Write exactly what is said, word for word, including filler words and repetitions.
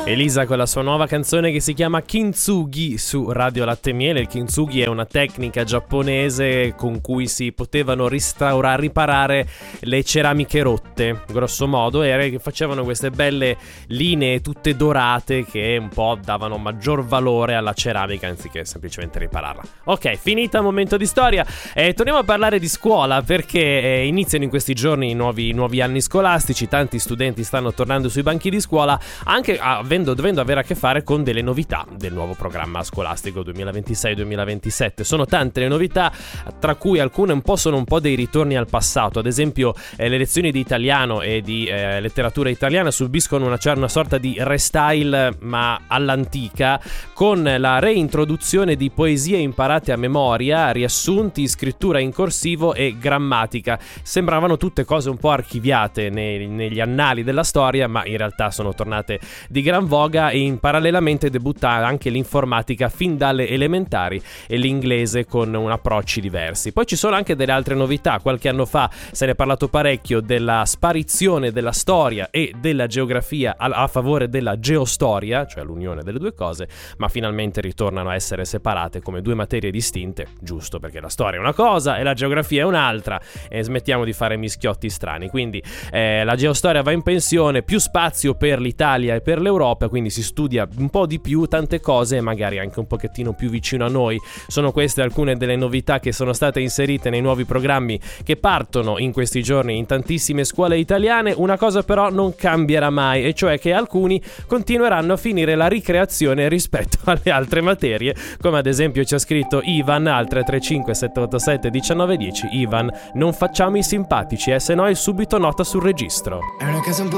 Elisa con la sua nuova canzone che si chiama Kintsugi su Radio Latte e Miele. Il kintsugi è una tecnica giapponese con cui si potevano restaurare, riparare le ceramiche rotte, grosso modo, e che facevano queste belle linee tutte dorate che un po' davano maggior valore alla ceramica anziché semplicemente ripararla. Ok, finita il momento di storia. Eh, torniamo a parlare di scuola perché eh, iniziano in questi giorni i nuovi, nuovi anni scolastici. Tanti studenti stanno tornando sui banchi di scuola, anche avendo dovendo avere a che fare con delle novità del nuovo programma scolastico duemilaventisei duemilaventisette. Sono tante le novità, tra cui alcune un po' sono un po' dei ritorni al passato. Ad esempio eh, le lezioni di italiano e di eh, letteratura italiana subiscono una, una sorta di restyle ma all'antica, con la reintroduzione di poesie imparate a memoria, riassunti, scrittura in corsivo e grammatica. Sembravano tutte cose un po' archiviate nei, negli annali della storia, ma in realtà sono tornate di gran voga, e in parallelamente debutta anche l'informatica fin dalle elementari e l'inglese con un approcci diversi. Poi ci sono anche delle altre novità. Qualche anno fa se ne è parlato parecchio della sparizione della storia e della geografia a, a favore della geostoria, cioè l'unione delle due cose, ma finalmente ritornano a essere separate come due materie distinte, giusto, perché la storia è una cosa e la geografia è un'altra, e smettiamo di fare mischiotti strani. Quindi eh, la geostoria va in pensione, più spazio per l'Italia e per l'Europa, quindi si studia un po' di più tante cose, magari anche un pochettino più vicino a noi. Sono queste alcune delle novità che sono state inserite nei nuovi programmi che partono in questi giorni in tantissime scuole italiane. Una cosa però non cambierà mai, e cioè che alcuni continueranno a finire la ricreazione rispetto alle altre materie, come ad esempio ci ha scritto Ivan al tre tre cinque sette otto sette uno nove uno zero. Ivan, non facciamo i simpatici, eh, se no è subito nota sul registro. È una casa un po'